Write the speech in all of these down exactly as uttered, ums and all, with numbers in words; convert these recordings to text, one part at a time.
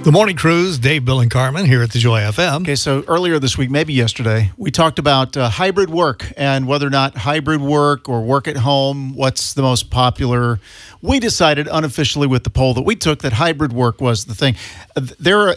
The Morning Cruise, Dave, Bill, and Carmen here at the Joy F M. Okay, so earlier this week, maybe yesterday, we talked about uh, hybrid work and whether or not hybrid work or work at home, what's the most popular. We decided unofficially with the poll that we took that hybrid work was the thing. Uh, There, are,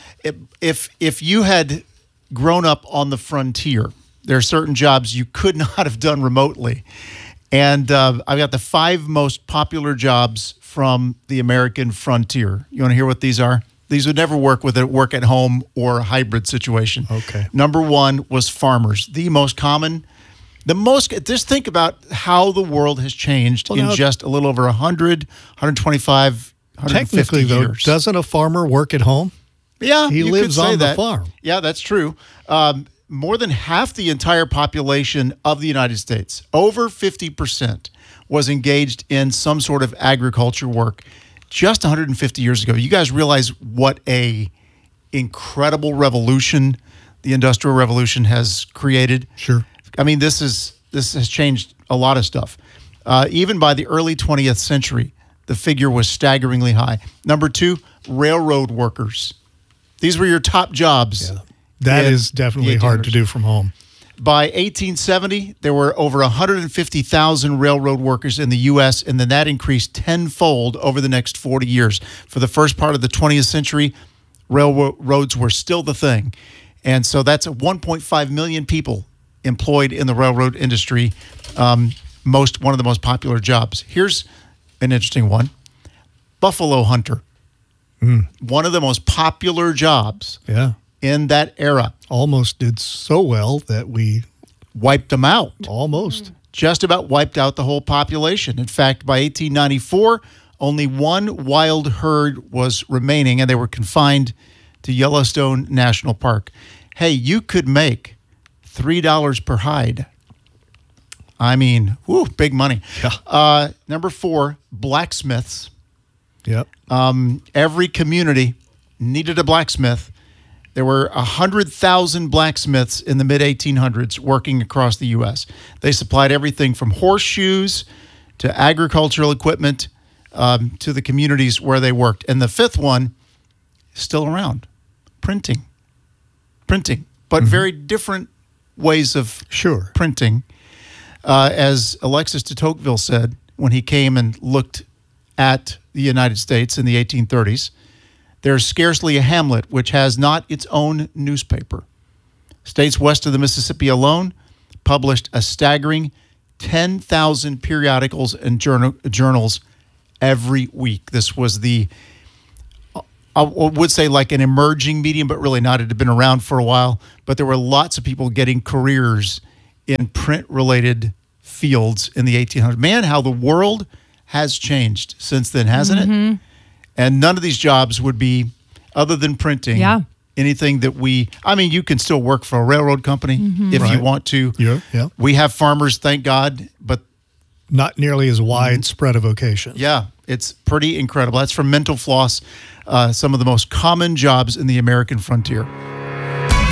if if you had grown up on the frontier, there are certain jobs you could not have done remotely. And uh, I've got the five most popular jobs from the American frontier. You want to hear what these are? These would never work with a work at home or a hybrid situation. Okay. Number one was farmers. The most common, the most, just think about how the world has changed Well, in now- just a little over one hundred, one twenty-five, one hundred fifty Technically, though, years. doesn't a farmer work at home? Yeah, He you could lives say on the that. farm. Yeah, that's true. Um, more than half the entire population of the United States, over fifty percent, was engaged in some sort of agriculture work just one hundred fifty years ago. You guys realize what a incredible revolution the Industrial Revolution has created? Sure. I mean, this is this has changed a lot of stuff. Uh, even by the early twentieth century, the figure was staggeringly high. Number two, railroad workers. These were your top jobs. Yeah. That in is definitely the hard to eighteen hundreds. do from home. By eighteen seventy, there were over one hundred fifty thousand railroad workers in the U S, and then that increased tenfold over the next forty years. For the first part of the twentieth century, railroads were still the thing. And so that's one point five million people employed in the railroad industry, um, most one of the most popular jobs. Here's an interesting one. Buffalo hunter. Mm. One of the most popular jobs Yeah. in that era. Almost did so well that we Wiped them out. almost. Just about wiped out the whole population. In fact, by eighteen ninety-four, only one wild herd was remaining, and they were confined to Yellowstone National Park. Hey, you could make three dollars per hide. I mean, whoo, big money. Yeah. Uh, number four, blacksmiths. Yep. Um, every community needed a blacksmith. There were one hundred thousand blacksmiths in the mid eighteen hundreds working across the U S. They supplied everything from horseshoes to agricultural equipment um, to the communities where they worked. And the fifth one is still around, printing. Printing, but very different ways of Sure. printing. Uh, as Alexis de Tocqueville said when he came and looked at the United States in the eighteen thirties, there's scarcely a hamlet which has not its own newspaper. States west of the Mississippi alone published a staggering ten thousand periodicals and journal, journals every week. This was the, I would say like an emerging medium, but really not. It had been around for a while, but there were lots of people getting careers in print-related fields in the eighteen hundreds. Man, how the world has changed since then, hasn't it? And none of these jobs would be, other than printing, Yeah. anything that we, I mean, you can still work for a railroad company if Right. you want to. Yeah. Yeah. We have farmers, thank God, but Not nearly as widespread a vocation. yeah, it's pretty incredible. That's from Mental Floss, uh, some of the most common jobs in the American frontier.